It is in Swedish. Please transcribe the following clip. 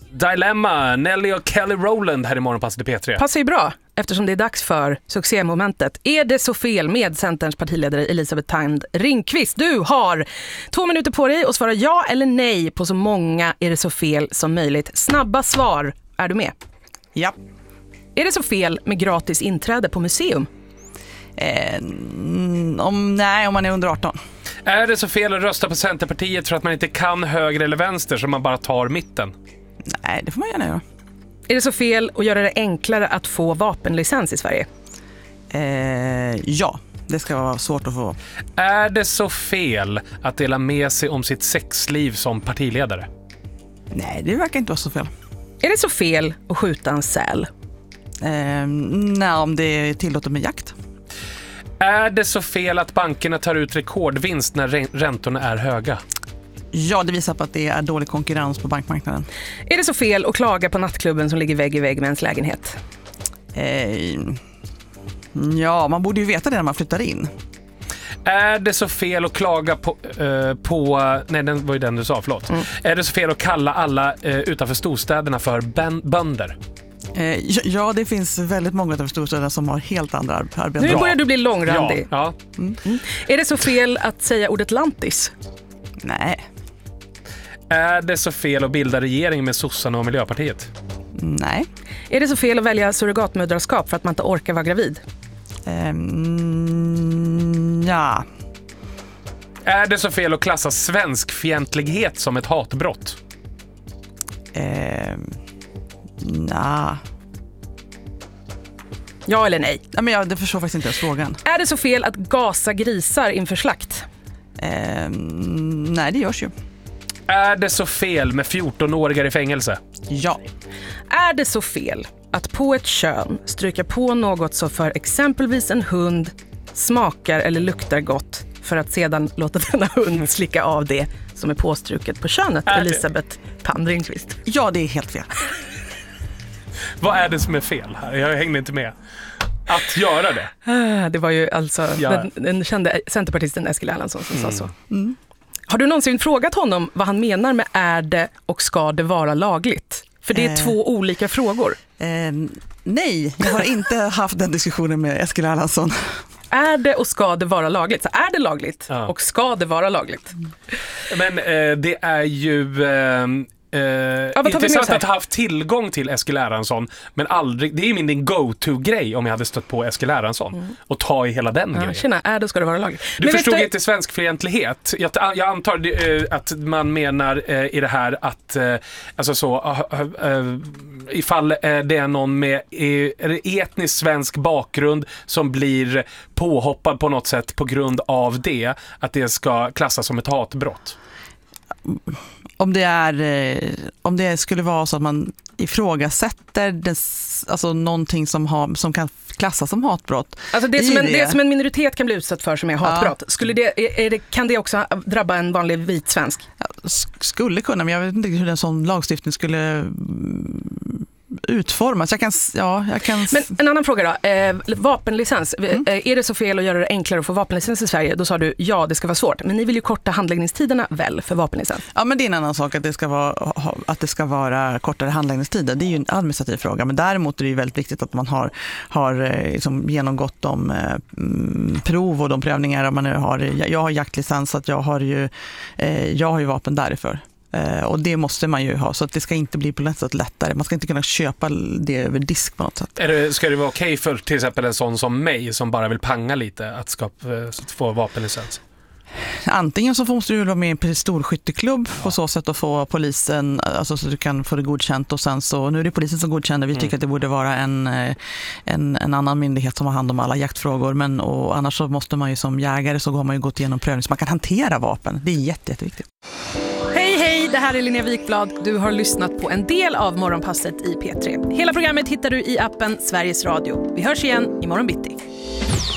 Dilemma, Nelly och Kelly Rowland här i Morgonpasset i P3. Passar ju bra eftersom det är dags för succémomentet. Är det så fel med Centerns partiledare Elisabeth Thand Ringqvist? Du har 2 minuter på dig att svara ja eller nej på så många är det så fel som möjligt. Snabba svar. Är du med? Ja. Är det så fel med gratis inträde på museum? Om man är under 18. Är det så fel att rösta på Centerpartiet för att man inte kan höger eller vänster så man bara tar mitten? Nej, det får man gärna göra. Är det så fel att göra det enklare att få vapenlicens i Sverige? Ja, det ska vara svårt att få. Är det så fel att dela med sig om sitt sexliv som partiledare? Nej, det verkar inte vara så fel. Är det så fel att skjuta en säl? Nej, om det är tillåtet med jakt. Är det så fel att bankerna tar ut rekordvinst när räntorna är höga? Ja, det visar på att det är dålig konkurrens på bankmarknaden. Är det så fel att klaga på nattklubben som ligger vägg i vägg med ens lägenhet? Ja, man borde ju veta det när man flyttar in. Är det så fel att klaga på nej, den var ju den du sa, förlåt. Är det så fel att kalla alla utanför storstäderna för bönder? Ja, det finns väldigt många av storstäderna som har helt andra arbeten. Nu börjar du bli långrandig. Ja. Är det så fel att säga ordet lantis? Nej. Är det så fel att bilda regering med sossarna och Miljöpartiet? Nej. Är det så fel att välja surrogatmödraskap för att man inte orkar vara gravid? Ja. Är det så fel att klassa svenskfientlighet som ett hatbrott? Nej. Ja eller nej? Ja, men det förstår faktiskt inte frågan. Är det så fel att gasa grisar inför slakt? Nej, det görs ju. Är det så fel med 14-åringar i fängelse? Ja. Är det så fel att på ett kön stryka på något så för exempelvis en hund smakar eller luktar gott för att sedan låta denna hund slicka av det som är påstruket på könet? Elisabeth Thand Ringqvist. Ja, det är helt fel. Vad är det som är fel här? Jag hängde inte med. Att göra det. Det var ju alltså den kände centerpartisten Eskil Erlandsson som sa så. Har du någonsin frågat honom vad han menar med är det och ska det vara lagligt? För det är 2 olika frågor. Nej, jag har inte haft den diskussionen med Eskil Erlandsson. Är det och ska det vara lagligt? Så är det lagligt och ska det vara lagligt? Men det är ju... intressant att ha haft tillgång till Eskil Erlandsson, men aldrig, det är min go-to-grej om jag hade stött på Eskil Erlandsson och ta i hela den grejen. Tjena, är det ska det vara lagligt. Du men förstod inte svenskfientlighet. Jag antar att man menar i det här att alltså så ifall det är någon med etnisk svensk bakgrund som blir påhoppad på något sätt på grund av det, att det ska klassas som ett hatbrott. Om det skulle vara så att man ifrågasätter alltså någonting som kan klassas som hatbrott. Alltså det som en minoritet kan bli utsatt för som är hatbrott. Kan det också drabba en vanlig vit svensk? Skulle kunna, men jag vet inte hur en sån lagstiftning skulle utformas. Men en annan fråga då. Vapenlicens. Är det så fel att göra det enklare att få vapenlicens i Sverige? Då sa du ja, det ska vara svårt. Men ni vill ju korta handläggningstiderna väl för vapenlicens? Ja, men det är en annan sak att det ska vara kortare handläggningstider. Det är ju en administrativ fråga. Men däremot är det ju väldigt viktigt att man har liksom genomgått de prov och de prövningar man har. Jag har jaktlicens så att jag har ju vapen därför. Och det måste man ju ha, så att det ska inte bli på något sätt lättare. Man ska inte kunna köpa det över disk på något sätt. Ska det vara okej för till exempel en sån som mig som bara vill panga lite att få vapenlicens? Antingen så måste du vara med i en storskytteklubb på så sätt att få polisen, alltså så du kan få det godkänt, och sen så, nu är det polisen som godkänner, vi tycker att det borde vara en annan myndighet som har hand om alla jaktfrågor, men och annars så måste man ju som jägare så har man ju gått igenom prövning så man kan hantera vapen, det är jätteviktigt. Hej, det här är Linnea Wikblad. Du har lyssnat på en del av Morgonpasset i P3. Hela programmet hittar du i appen Sveriges Radio. Vi hörs igen imorgon bitti.